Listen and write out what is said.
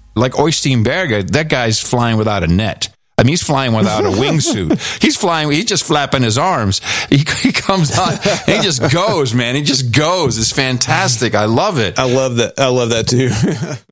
like Oystein Berge, that guy's flying without a net. I mean, he's flying without a wingsuit. He's just flapping his arms. He comes out, and he just goes, man. He just goes. It's fantastic. I love it. I love that too.